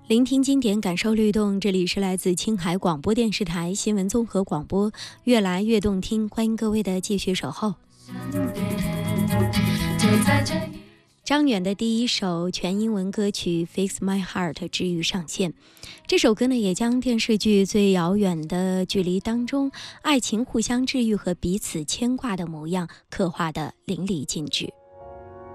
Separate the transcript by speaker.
Speaker 1: 聆听经典，感受律动。这里是来自青海广播电视台新闻综合广播，越来越动听。欢迎各位的继续守候。张远的第一首全英文歌曲《Fix My Heart》治愈上线。这首歌呢，也将电视剧《最遥远的距离》当中爱情互相治愈和彼此牵挂的模样刻画得淋漓尽致。